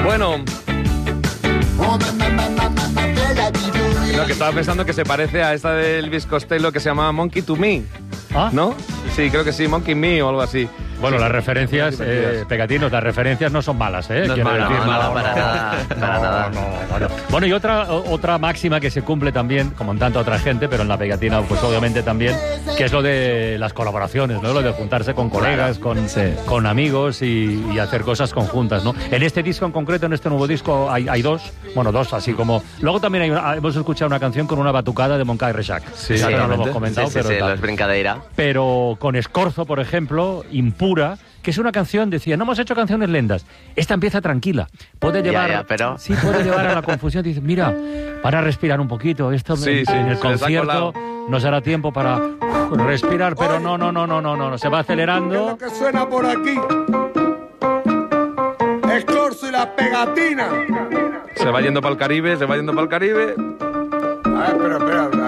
Bueno. Lo que estaba pensando que se parece a esta del Elvis Costello que se llama Monkey to Me. ¿Ah? ¿No? Sí, creo que sí, Monkey Me o algo así. Bueno, sí, las referencias, Pegatinos, las referencias no son malas, ¿eh? No es mala, para nada. Bueno, y otra máxima que se cumple también, como en tanta otra gente, pero en la Pegatina, pues obviamente también, que es lo de las colaboraciones, ¿no? Lo de juntarse con colegas, con amigos y hacer cosas conjuntas, ¿no? En este disco en concreto, en este nuevo disco, hay dos, así como... Luego también hemos escuchado una canción con una batucada de Moncada y Rexach. Sí, ya no lo hemos comentado, sí, los Brincadeira. Pero con Escorzo, por ejemplo, Impura, que es una canción, decía, no hemos hecho canciones lentas. Esta empieza tranquila. Puede llevar, pero... sí, puede llevar a la confusión. Dices, mira, para respirar un poquito. Esto en el concierto nos hará tiempo para respirar, pero no. Se va acelerando. Lo que suena por aquí. Escorzo y la Pegatina. Se va yendo para el Caribe, espera.